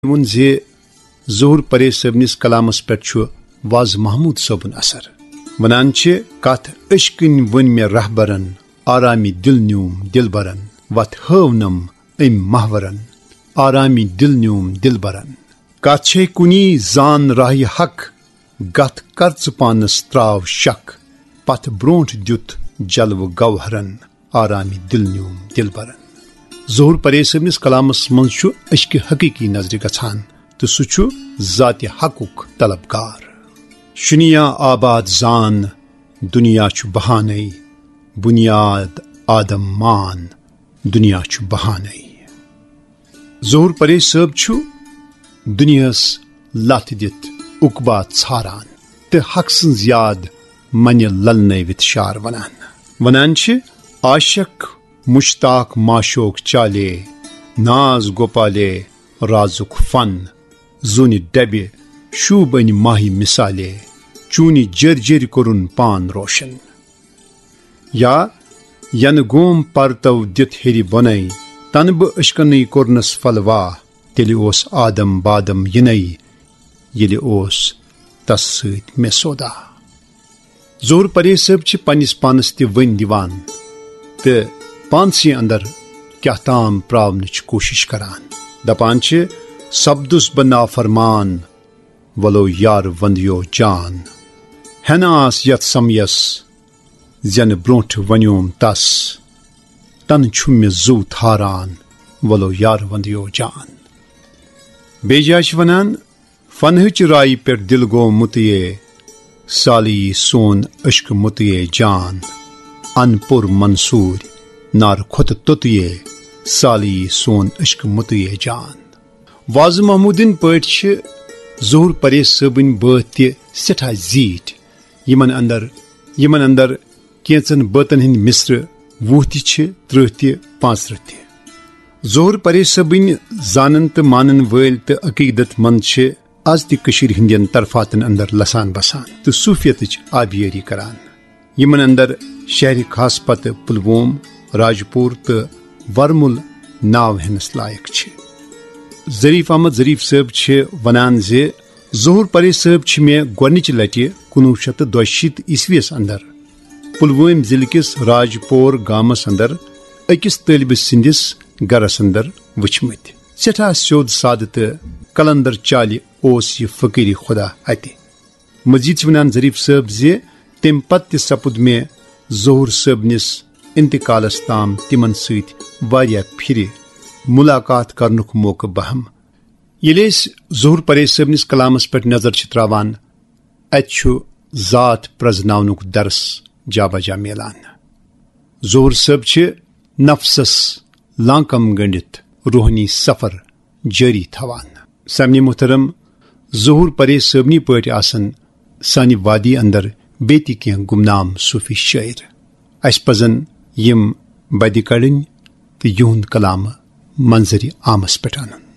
वोन जे ज़ोहर परेज सबनिस कलामस पे वाज महमूद सबन असर वनान कथ अश्किन वन मे रहबरन आरामी दिल न्यूम दिलबरन वत हवनम अम महवरन आरामी दिल न्यूम दिलबरन कथ कुनी जान राह हक गथ कर्ज पानस त्राव शक पथ ब्रोंठ द्युत जलव गवहरन आरामी दिल न्यूम दिलबरन। ज़ोहर परेज सबनिस कलामस मज अश्क हकीकी नजर गछान तो सह जात हकुक तलबगार। शुनिया आबाद जान दुनिया बहाने बुनियाद आदम मान दुनिया बहाने। ज़ोहर परेज सब दुनियास लत दित उकबा छारान तो हक सन्ज याद मन ललनवित शार वनान आशक मुश्ताक माशोक चाले नाज गोपाले राजुक फन जुन डबे शूबन माही मिसाले चूनी जर कोरुन पान रोशन। या यन गोम परतव दित हेरि बनई तन ब अश्कन कोरनस फलवा तेलि ओस आदम बादम यनई येलि ओस तस सत मे सौदा। ज़ोहर परेज सब पन्निस पानस ते वन दिवान ते पानसी अंदर क्या ताम प्रावन कोशिश करान दपान सब्दुस बना फरमान वलो यार वंदियो जान हेनास यत समयस जन ब्रोंठ वन्योम तस तन छु मे जू थारान वलो यार वंदियो जान। बेजा वनान फनहच राय पे दिल गो मुतिये साली सोन अश्क मुतिये जान अनपुर मंसूर नार खुत तुतिये साली सोन अश्क मुतिये जान। वाज महमूदिन पट ज़ोहर परेज सबन बात सठा जीठ यमन अंदर कैचन बातन हिंद मिस्र 20 30 35। ज़ोहर परेज सबन जानन तो मानन वल तो अकीदत मंद आज तशीर हिंदन तरफातन अंदर लसान बसान तो सूफियत आबियरी करान यमन अंदर शहर खास पत पुलवोम राजपुर तो वर्मुल नाव हेनस लायक ज़रीफ अहमद ज़रीफ सब वनान जे ज़ोहर परेज सब मे गोनिच लटि 1962 ईस्वीस अंदर पुलवोम जिले किस राजपोर गामस अंदर अकिस तलब सिंदिस गरस अंदर वुचमत सठा स्योद साद तो कलंदर चाल ओस यह फकीरी खुदा अत। मजीद वनान ज़रीफ सब जे तम पत सपुद मे ज़ोहर सबनिस इंतकालस ताम तिमन सत वारिया फिर मुलाकात करनुक मौका बहम। येले ज़ोहर परेज सबनिस कलामस पे नजर त्रावान अत जात प्रजनावनुक दर्स जा बजा मिलान। ज़ोहर सब नफ्सस लांकम गंडित रूहनी सफर जारी थवान। सामने मोहतरम ज़ोहर परेज सबनी पट आसन सानि वादी अंदर बेति क्या गुमनाम सूफी शायर अस पजन यम बदि कड़न तो युहद कलाम मंजरी आमस पे